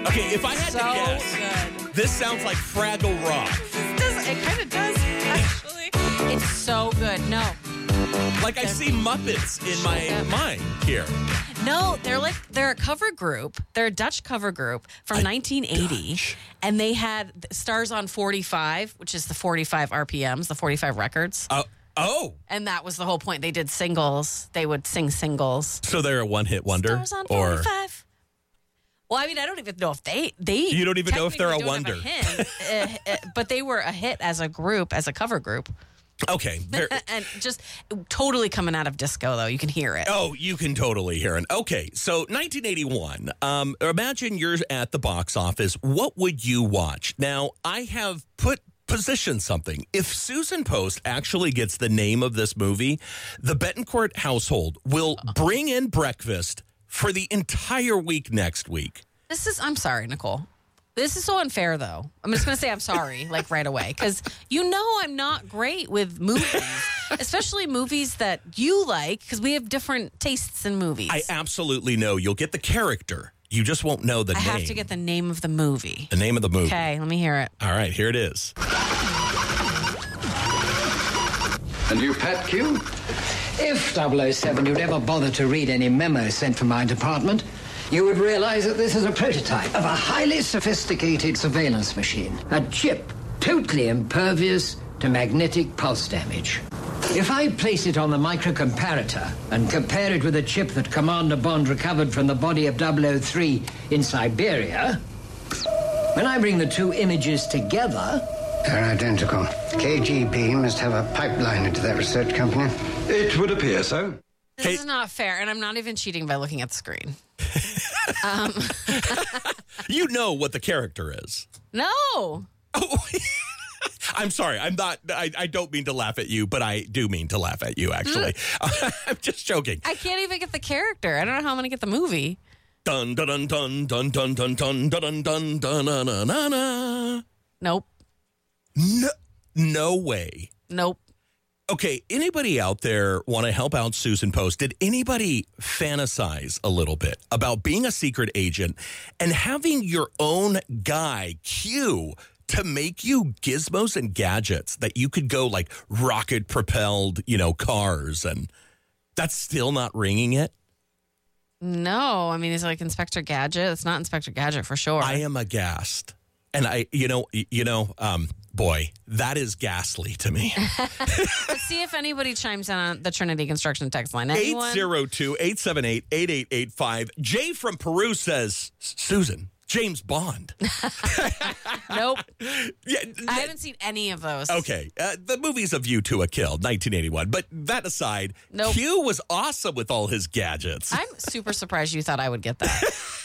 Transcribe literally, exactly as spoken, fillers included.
Okay, if I had So to guess, good. this sounds like Fraggle Rock. It, does, it kind of does, actually. It's so good. No. Like I see Muppets in my good. mind here. No, they're like, they're a cover group. They're a Dutch cover group from A nineteen eighty. Dutch. And they had Stars on forty-five, which is the forty-five R P Ms, the forty-five records. Uh, oh, And that was the whole point. They did singles. They would sing singles. so they're a one-hit wonder? Stars on or forty-five. Well, I mean, I don't even know if they they. You don't even know if they're a technically don't have a hit, uh, uh, but they were a hit as a group, as a cover group, Okay. very- and just totally coming out of disco. Though you can hear it. Oh, you can totally hear it. Okay, so nineteen eighty-one. Um, imagine you're at the box office. What would you watch? Now, I have put position something. If Susan Post actually gets the name of this movie, the Betancourt household will bring in breakfast for the entire week next week. This is. I'm sorry, Nicole. This is so unfair, though. I'm just going to say I'm sorry, like right away, because you know I'm not great with movies, especially movies that you like, because we have different tastes in movies. I absolutely know you'll get the character. You just won't know the I name. have to get the name of the movie. the name of the movie. Okay, let me hear it. All right, here it is. A new pet, Q? If double oh seven you'd ever bother to read any memos sent from my department, you would realize that this is a prototype of a highly sophisticated surveillance machine. A chip totally impervious to magnetic pulse damage. If I place it on the microcomparator and compare it with a chip that Commander Bond recovered from the body of double oh three in Siberia, when I bring the two images together... They're identical. K G B must have a pipeline into that research company. It would appear so. This Hey- is not fair, and I'm not even cheating by looking at the screen. um, You know what the character is. no. Oh, I'm sorry. I'm not. I, I don't mean to laugh at you, but I do mean to laugh at you. Actually, I'm just joking. I can't even get the character. I don't know how I'm going to get the movie. Dun dun dun dun dun dun dun dun dun dun dun dun dun dun. Nope. No, no way. Nope. Okay, anybody out there want to help out Susan Post? Did anybody fantasize a little bit about being a secret agent and having your own guy, Q, to make you gizmos and gadgets that you could go like rocket propelled, you know, cars, and that's still not ringing it? No. I mean, it's like Inspector Gadget. It's not Inspector Gadget for sure. I am aghast. And I, you know, you know, um, boy, that is ghastly to me. Let's see if anybody chimes in on the Trinity Construction text line. eight Anyone? zero two, eight seven eight, eight eight eight five. Jay from Peru says, Susan, James Bond. Nope. Yeah, I haven't seen any of those. okay, uh, the movies of You to a Kill, nineteen eighty-one. But that aside, Nope. Q was awesome with all his gadgets. I'm super surprised you thought I would get that.